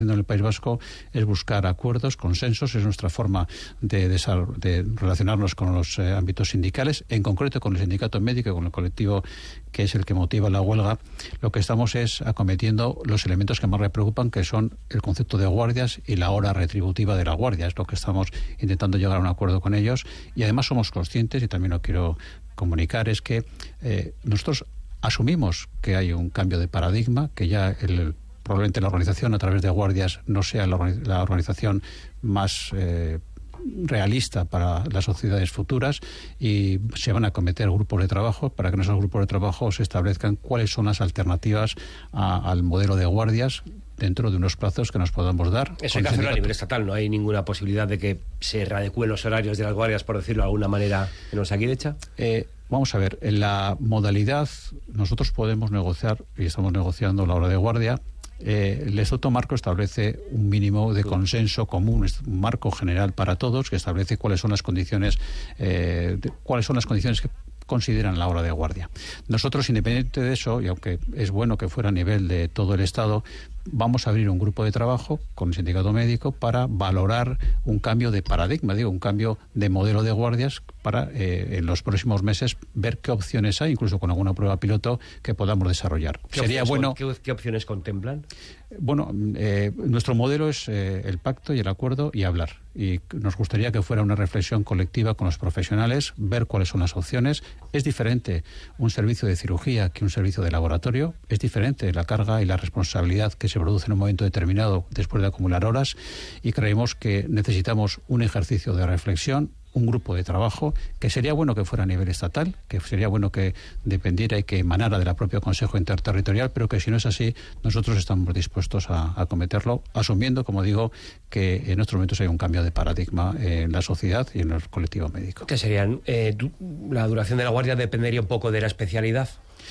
en el País Vasco es buscar acuerdos, consensos, es nuestra forma de relacionarnos con los ámbitos sindicales, en concreto con el sindicato médico, con el colectivo que es el que motiva la huelga. Lo que estamos es acometiendo los elementos que más me preocupan, que son el concepto de guardias y la hora retributiva de la guardia. Es lo que estamos intentando llegar a un acuerdo con ellos, y además somos conscientes, y también lo quiero comunicar, es que nosotros asumimos que hay un cambio de paradigma, que ya probablemente la organización a través de guardias no sea la organización más realista para las sociedades futuras, y se van a acometer grupos de trabajo para que en esos grupos de trabajo se establezcan cuáles son las alternativas al modelo de guardias dentro de unos plazos que nos podamos dar. Eso hay que hacerlo a nivel estatal, no hay ninguna posibilidad de que se readecúen los horarios de las guardias, por decirlo de alguna manera, en Osakidecha. Vamos a ver, en la modalidad nosotros podemos negociar, y estamos negociando la hora de guardia. El Estatuto Marco establece un mínimo de consenso común, un marco general para todos, que establece cuáles son las condiciones que consideran la hora de guardia. Nosotros, independiente de eso, y aunque es bueno que fuera a nivel de todo el Estado, vamos a abrir un grupo de trabajo con el sindicato médico para valorar un cambio de paradigma, un cambio de modelo de guardias, para en los próximos meses ver qué opciones hay, incluso con alguna prueba piloto que podamos desarrollar. Sería bueno. ¿Qué opciones contemplan? Bueno, nuestro modelo es el pacto y el acuerdo y hablar. Y nos gustaría que fuera una reflexión colectiva con los profesionales, ver cuáles son las opciones. Es diferente un servicio de cirugía que un servicio de laboratorio. Es diferente la carga y la responsabilidad que se produce en un momento determinado después de acumular horas, y creemos que necesitamos un ejercicio de reflexión, un grupo de trabajo, que sería bueno que fuera a nivel estatal, que sería bueno que dependiera y que emanara del propio Consejo Interterritorial, pero que si no es así, nosotros estamos dispuestos a acometerlo, asumiendo, como digo, que en estos momentos hay un cambio de paradigma en la sociedad y en el colectivo médico. ¿Qué serían? ¿La duración de la guardia dependería un poco de la especialidad?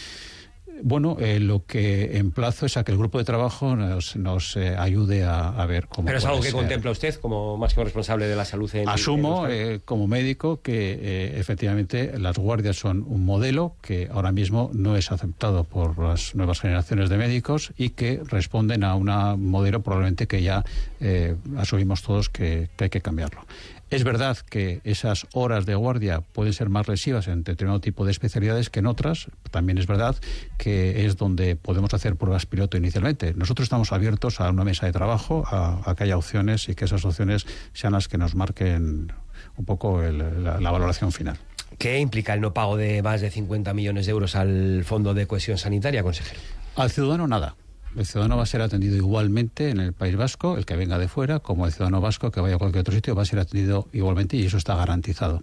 Bueno, lo que emplazo es a que el grupo de trabajo nos ayude a ver cómo. Pero es algo que contempla usted como máximo responsable de la salud en Asumo como médico que efectivamente las guardias son un modelo que ahora mismo no es aceptado por las nuevas generaciones de médicos, y que responden a un modelo probablemente que ya asumimos todos que hay que cambiarlo. Es verdad que esas horas de guardia pueden ser más lesivas en determinado tipo de especialidades que en otras. También es verdad que es donde podemos hacer pruebas piloto inicialmente. Nosotros estamos abiertos a una mesa de trabajo, a que haya opciones, y que esas opciones sean las que nos marquen un poco la valoración final. ¿Qué implica el no pago de más de 50 millones de euros al Fondo de Cohesión Sanitaria, consejero? Al ciudadano nada. El ciudadano va a ser atendido igualmente en el País Vasco, el que venga de fuera, como el ciudadano vasco que vaya a cualquier otro sitio va a ser atendido igualmente, y eso está garantizado.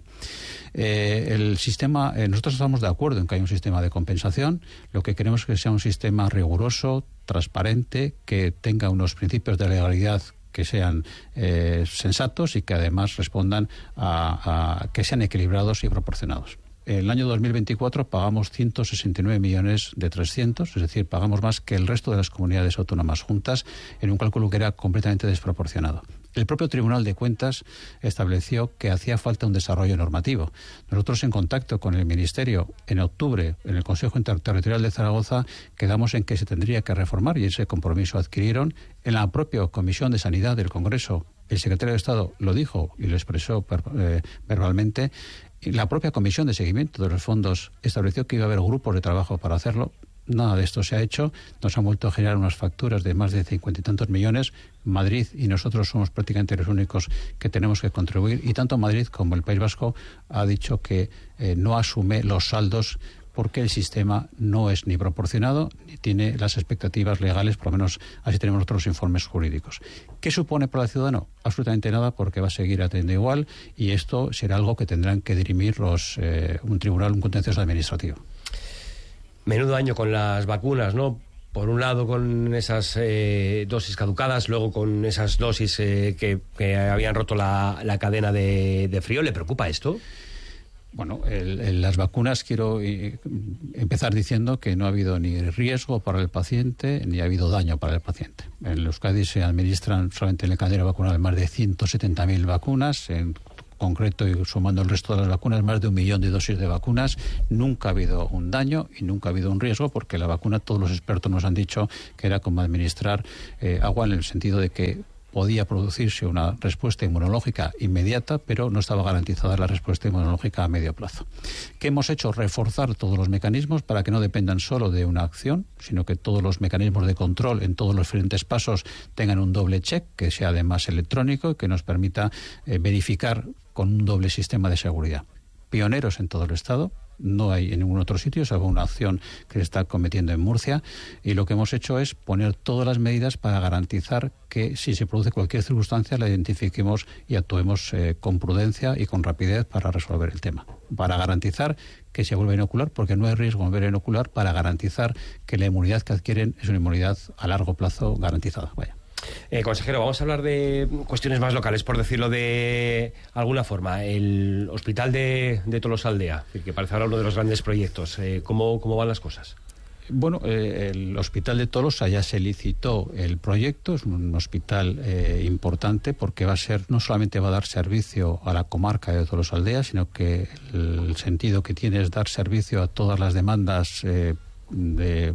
El sistema, nosotros estamos de acuerdo en que hay un sistema de compensación. Lo que queremos es que sea un sistema riguroso, transparente, que tenga unos principios de legalidad que sean sensatos, y que además respondan a que sean equilibrados y proporcionados. En el año 2024 pagamos 169 millones de 300, es decir, pagamos más que el resto de las comunidades autónomas juntas, en un cálculo que era completamente desproporcionado. El propio Tribunal de Cuentas estableció que hacía falta un desarrollo normativo. Nosotros, en contacto con el Ministerio en octubre, en el Consejo Interterritorial de Zaragoza, quedamos en que se tendría que reformar, y ese compromiso adquirieron. En la propia Comisión de Sanidad del Congreso, el secretario de Estado lo dijo y lo expresó verbalmente. La propia Comisión de Seguimiento de los Fondos estableció que iba a haber grupos de trabajo para hacerlo. Nada de esto se ha hecho. Nos han vuelto a generar unas facturas de más de 50 y tantos millones. Madrid y nosotros somos prácticamente los únicos que tenemos que contribuir, y tanto Madrid como el País Vasco ha dicho que no asume los saldos, porque el sistema no es ni proporcionado ni tiene las expectativas legales, por lo menos así tenemos otros informes jurídicos. ¿Qué supone para el ciudadano? Absolutamente nada, porque va a seguir atendiendo igual, y esto será algo que tendrán que dirimir un tribunal, un contencioso administrativo. Menudo año con las vacunas, ¿no? Por un lado con esas dosis caducadas, luego con esas dosis que habían roto la cadena de frío. ¿Le preocupa esto? Bueno, las vacunas, quiero empezar diciendo que no ha habido ni riesgo para el paciente ni ha habido daño para el paciente. En Euskadi se administran solamente en el calendario vacunal más de 170.000 vacunas, en concreto y sumando el resto de las vacunas, más de 1 millón de dosis de vacunas. Nunca ha habido un daño y nunca ha habido un riesgo, porque la vacuna, todos los expertos nos han dicho que era como administrar agua, en el sentido de que podía producirse una respuesta inmunológica inmediata, pero no estaba garantizada la respuesta inmunológica a medio plazo. ¿Qué hemos hecho? Reforzar todos los mecanismos para que no dependan solo de una acción, sino que todos los mecanismos de control en todos los diferentes pasos tengan un doble check, que sea además electrónico y que nos permita verificar con un doble sistema de seguridad. Pioneros en todo el Estado. No hay en ningún otro sitio, salvo una acción que se está cometiendo en Murcia, y lo que hemos hecho es poner todas las medidas para garantizar que si se produce cualquier circunstancia la identifiquemos y actuemos con prudencia y con rapidez para resolver el tema, para garantizar que se vuelva a inocular, porque no hay riesgo de volver a inocular, para garantizar que la inmunidad que adquieren es una inmunidad a largo plazo garantizada. Vaya. Consejero, vamos a hablar de cuestiones más locales, por decirlo de alguna forma. El hospital de Tolosaldea, que parece ahora uno de los grandes proyectos. ¿Cómo van las cosas? Bueno, el hospital de Tolosa ya se licitó el proyecto. Es un hospital importante, porque no solamente va a dar servicio a la comarca de Tolosaldea, sino que el sentido que tiene es dar servicio a todas las demandas que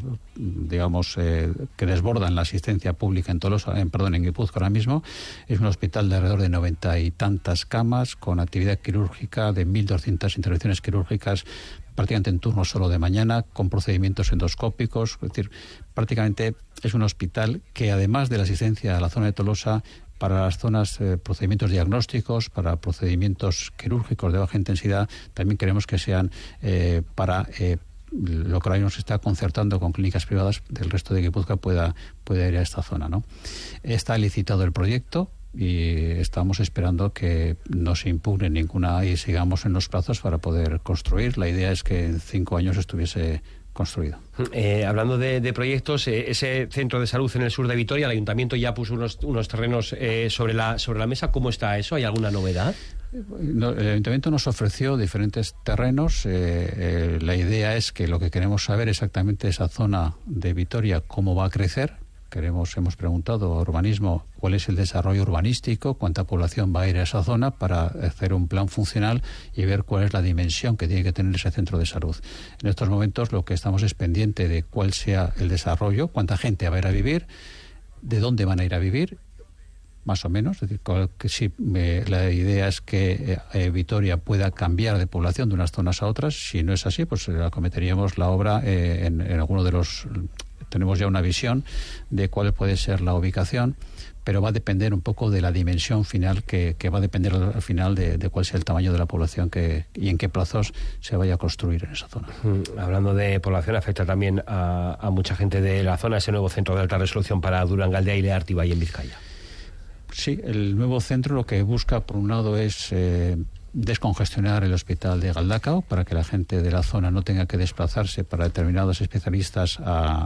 desbordan la asistencia pública en Guipúzcoa ahora mismo. Es un hospital de alrededor de 90 y tantas camas, con actividad quirúrgica de 1.200 intervenciones quirúrgicas, prácticamente en turno solo de mañana, con procedimientos endoscópicos. Es decir, prácticamente es un hospital que, además de la asistencia a la zona de Tolosa, para las zonas, procedimientos diagnósticos, para procedimientos quirúrgicos de baja intensidad, también queremos que sean para lo que ahora mismo se está concertando con clínicas privadas del resto de Guipúzcoa pueda ir a esta zona, ¿no? Está licitado el proyecto y estamos esperando que no se impugne ninguna y sigamos en los plazos para poder construir. La idea es que en 5 años estuviese construido. Hablando de proyectos, ese centro de salud en el sur de Vitoria, el ayuntamiento ya puso unos terrenos sobre la mesa. ¿Cómo está eso? ¿Hay alguna novedad? El ayuntamiento nos ofreció diferentes terrenos. La idea es que lo que queremos saber exactamente esa zona de Vitoria, cómo va a crecer. Hemos preguntado a urbanismo cuál es el desarrollo urbanístico, cuánta población va a ir a esa zona, para hacer un plan funcional y ver cuál es la dimensión que tiene que tener ese centro de salud. En estos momentos lo que estamos es pendiente de cuál sea el desarrollo, cuánta gente va a ir a vivir, de dónde van a ir a vivir, más o menos. Es decir, la idea es que Vitoria pueda cambiar de población de unas zonas a otras. Si no es así, pues acometeríamos la obra en alguno de los... Tenemos ya una visión de cuál puede ser la ubicación, pero va a depender un poco de la dimensión final, que va a depender al final de cuál sea el tamaño de la población y en qué plazos se vaya a construir en esa zona. Hablando de población, afecta también a mucha gente de la zona ese nuevo centro de alta resolución para Durangaldea y Learti, Valle en Vizcaya. Sí, el nuevo centro lo que busca, por un lado, es descongestionar el hospital de Galdacao, para que la gente de la zona no tenga que desplazarse para determinados especialistas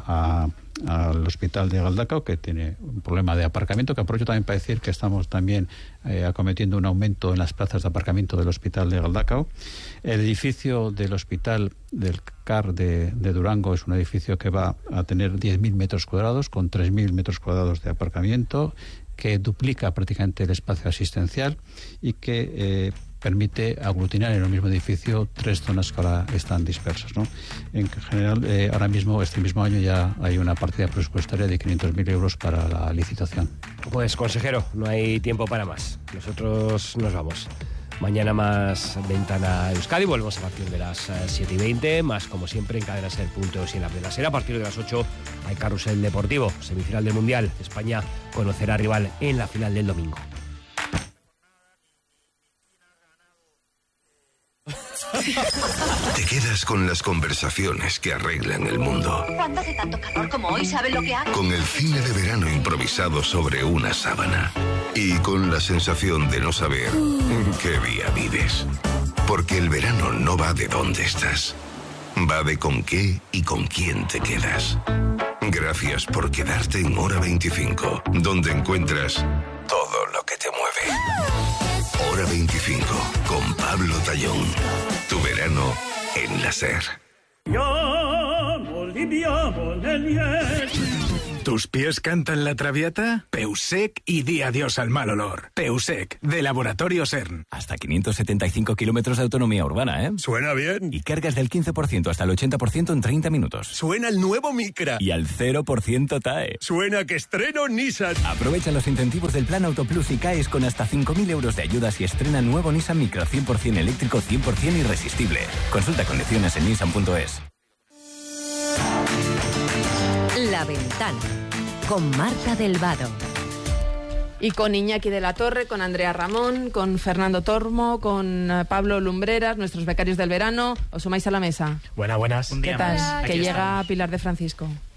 al hospital de Galdacao, que tiene un problema de aparcamiento, que aprovecho también para decir que estamos también acometiendo un aumento en las plazas de aparcamiento del hospital de Galdacao. El edificio del hospital del CAR de Durango es un edificio que va a tener 10.000 metros cuadrados, con 3.000 metros cuadrados de aparcamiento, que duplica prácticamente el espacio asistencial y que permite aglutinar en el mismo edificio 3 zonas que ahora están dispersas, ¿no? En general, ahora mismo, este mismo año, ya hay una partida presupuestaria de 500.000 euros para la licitación. Pues, consejero, no hay tiempo para más. Nosotros nos vamos. Mañana más Ventana Euskadi. Volvemos a partir de las 7:20. Más, como siempre, en Cadena Ser.es y en la Plena Ser. A partir de las 8 hay Carrusel Deportivo. Semifinal del Mundial. España conocerá rival en la final del domingo. Te quedas con las conversaciones que arreglan el mundo. ¿Cuándo hace tanto calor como hoy? ¿Sabes lo que hago? Con el cine de verano improvisado sobre una sábana. Y con la sensación de no saber qué día vives. Porque el verano no va de dónde estás. Va de con qué y con quién te quedas. Gracias por quedarte en Hora 25, donde encuentras todo lo que te mueve. Hora 25, con Pablo Tallón. Tu verano en la Ser. ¿Tus pies cantan la traviata? Peusec y di adiós al mal olor. Peusec, de Laboratorio CERN. Hasta 575 kilómetros de autonomía urbana, ¿eh? Suena bien. Y cargas del 15% hasta el 80% en 30 minutos. Suena el nuevo Micra. Y al 0% TAE. Suena que estreno Nissan. Aprovecha los incentivos del Plan Auto Plus y caes con hasta 5.000 euros de ayudas y estrena nuevo Nissan Micra 100% eléctrico, 100% irresistible. Consulta condiciones en nissan.es. La Ventana, con Marta del Vado. Y con Iñaki de la Torre, con Andrea Ramón, con Fernando Tormo, con Pablo Lumbreras, nuestros becarios del verano. ¿Os sumáis a la mesa? Buenas. ¿Qué tal? Que llega Pilar de Francisco.